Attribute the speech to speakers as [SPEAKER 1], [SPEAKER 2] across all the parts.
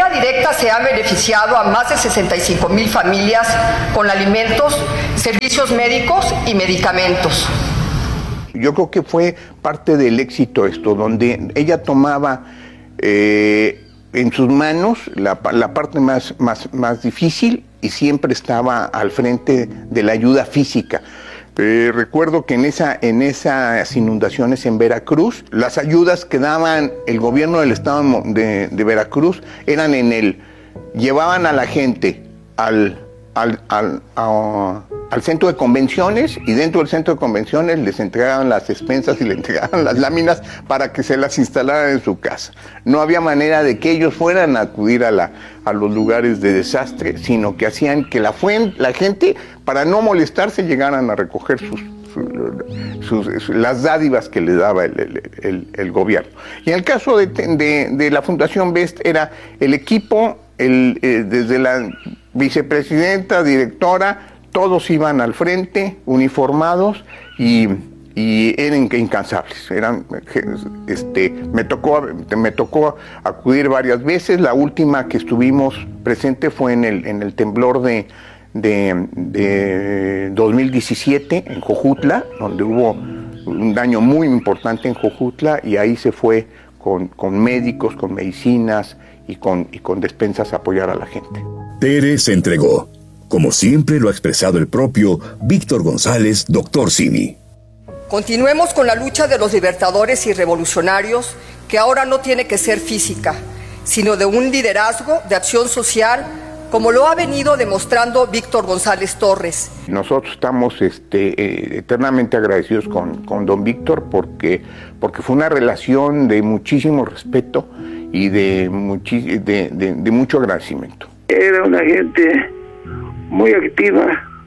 [SPEAKER 1] manera directa se han beneficiado a más de 65,000 familias con alimentos, servicios médicos y medicamentos.
[SPEAKER 2] Yo creo que fue parte del éxito esto, donde ella tomaba en sus manos la parte más difícil y siempre estaba al frente de la ayuda física. Recuerdo que en esas inundaciones en Veracruz, las ayudas que daban el gobierno del estado de Veracruz eran llevaban a la gente al centro de convenciones, y dentro del centro de convenciones les entregaban las despensas y les entregaban las láminas para que se las instalaran en su casa. No había manera de que ellos fueran a acudir a los lugares de desastre, sino que hacían que la gente, para no molestarse, llegaran a recoger las dádivas que le daba el gobierno. Y en el caso de la Fundación BEST era el equipo, desde la vicepresidenta, directora, todos iban al frente, uniformados y eran incansables. Me tocó acudir varias veces. La última que estuvimos presente fue en el temblor de 2017 en Jojutla, donde hubo un daño muy importante en Jojutla, y ahí se fue con médicos, con medicinas y con despensas a apoyar a la gente.
[SPEAKER 3] Tere se entregó, como siempre lo ha expresado el propio Víctor González, Dr. Simi.
[SPEAKER 1] Continuemos con la lucha de los libertadores y revolucionarios, que ahora no tiene que ser física, sino de un liderazgo de acción social, como lo ha venido demostrando Víctor González Torres.
[SPEAKER 2] Nosotros estamos eternamente agradecidos con don Víctor porque fue una relación de muchísimo respeto y de mucho agradecimiento.
[SPEAKER 4] Era una gente muy activa,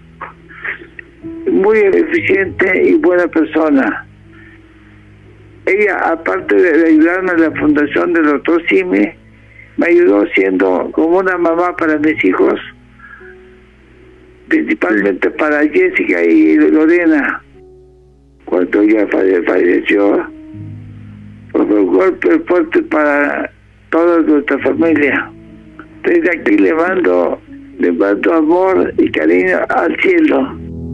[SPEAKER 4] muy eficiente y buena persona. Ella, aparte de ayudarme en la fundación del Dr. Simi, me ayudó siendo como una mamá para mis hijos, principalmente para Jessica y Lorena. Cuando ella falleció, fue un golpe fuerte para toda nuestra familia. Desde aquí le mando amor y cariño al cielo.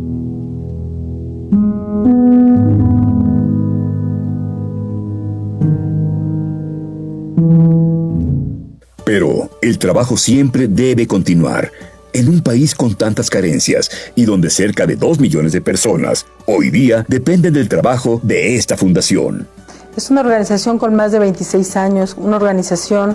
[SPEAKER 3] Pero el trabajo siempre debe continuar. En un país con tantas carencias y donde cerca de 2 millones de personas hoy día dependen del trabajo de esta fundación.
[SPEAKER 5] Es una organización con más de 26 años, una organización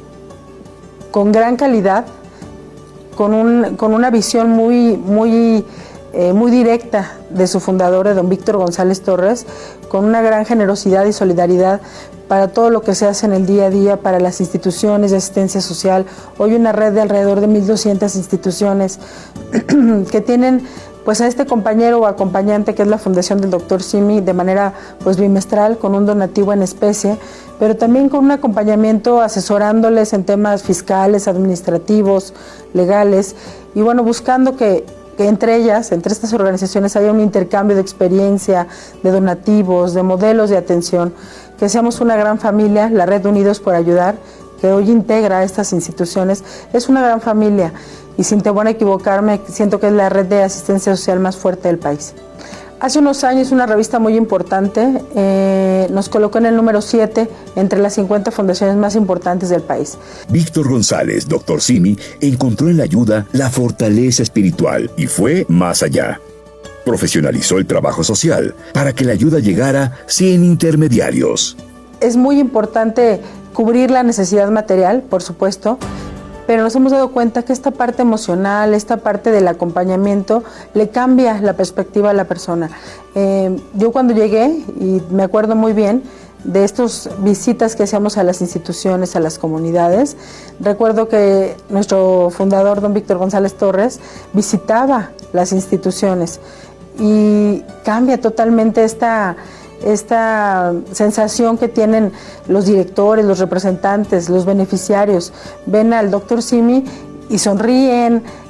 [SPEAKER 5] con gran calidad, con una visión muy directa de su fundador, de don Víctor González Torres, con una gran generosidad y solidaridad para todo lo que se hace en el día a día, para las instituciones de asistencia social. Hoy una red de alrededor de 1,200 instituciones que tienen pues a este compañero o acompañante que es la Fundación del Dr. Simi de manera pues bimestral, con un donativo en especie, pero también con un acompañamiento asesorándoles en temas fiscales, administrativos, legales, y bueno, buscando que entre estas organizaciones haya un intercambio de experiencia, de donativos, de modelos de atención, que seamos una gran familia. La Red Unidos por Ayudar, que hoy integra a estas instituciones, es una gran familia, y sin temor a equivocarme, siento que es la red de asistencia social más fuerte del país. Hace unos años una revista muy importante nos colocó en el número 7 entre las 50 fundaciones más importantes del país.
[SPEAKER 3] Víctor González, Dr. Simi, encontró en la ayuda la fortaleza espiritual y fue más allá. Profesionalizó el trabajo social para que la ayuda llegara sin intermediarios.
[SPEAKER 5] Es muy importante cubrir la necesidad material, por supuesto, pero nos hemos dado cuenta que esta parte emocional, esta parte del acompañamiento, le cambia la perspectiva a la persona. Yo cuando llegué, y me acuerdo muy bien de estas visitas que hacíamos a las instituciones, a las comunidades, recuerdo que nuestro fundador, don Víctor González Torres, visitaba las instituciones y cambia totalmente esta sensación que tienen los directores, los representantes, los beneficiarios. Ven al Dr. Simi y sonríen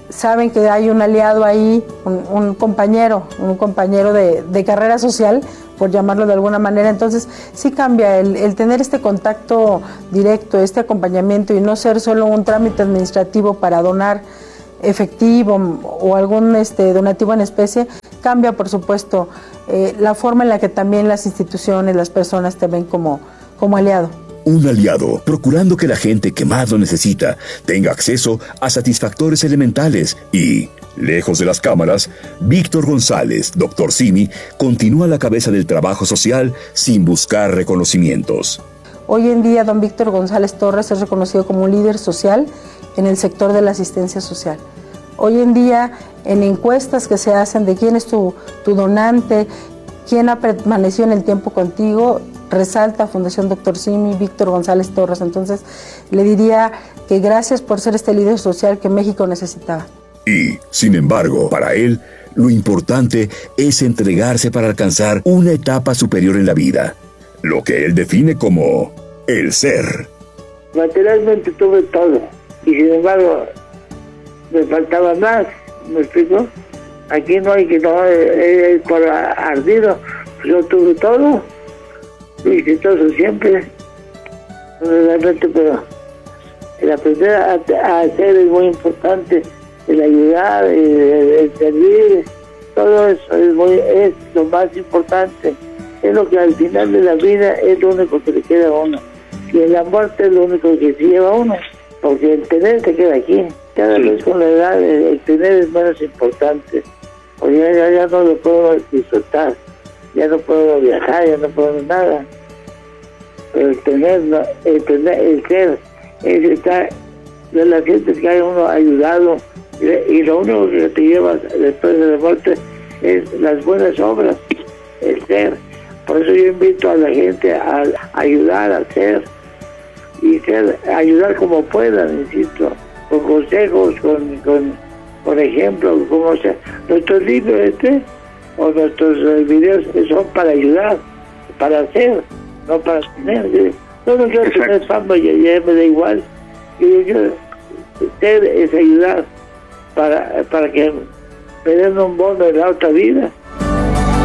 [SPEAKER 5] saben que hay un aliado ahí, un compañero de carrera social, por llamarlo de alguna manera. Entonces sí cambia el tener este contacto directo, este acompañamiento, y no ser solo un trámite administrativo para donar efectivo o algún donativo en especie. Cambia, por supuesto, la forma en la que también las instituciones, las personas te ven como aliado.
[SPEAKER 3] Un aliado, procurando que la gente que más lo necesita tenga acceso a satisfactores elementales y, lejos de las cámaras, Víctor González, Dr. Simi, continúa a la cabeza del trabajo social sin buscar reconocimientos.
[SPEAKER 5] Hoy en día, don Víctor González Torres es reconocido como un líder social en el sector de la asistencia social. Hoy en día, en encuestas que se hacen de quién es tu donante, quién ha permanecido en el tiempo contigo, resalta Fundación Dr. Simi, Víctor González Torres. Entonces, le diría que gracias por ser este líder social que México necesitaba.
[SPEAKER 3] Y, sin embargo, para él, lo importante es entregarse para alcanzar una etapa superior en la vida, lo que él define como el ser.
[SPEAKER 4] Materialmente tuve todo, y sin embargo, me faltaba más, ¿me explico? Aquí no hay que tomar por ardido, yo tuve todo, lo exitoso siempre, realmente, pero el aprender a hacer es muy importante, el ayudar, el servir, todo eso es lo más importante, es lo que al final de la vida es lo único que le queda a uno, y en la muerte es lo único que se lleva a uno, porque el tener se queda aquí, cada vez con la edad el tener es menos importante, porque ya no lo puedo disfrutar, ya no puedo viajar, ya no puedo nada. Pero el ser, es estar de las gentes que hay uno ayudado, y lo único que te llevas después de la muerte es las buenas obras, el ser. Por eso yo invito a la gente a ayudar, a ser, y ayudar como puedan, insisto, con consejos, con ejemplos, como sea. Nuestros libros o nuestros videos son para ayudar, para hacer, no para tener. Yo no quiero tener fama, ya me da igual. Ser es ayudar para que me den un bono en la otra vida.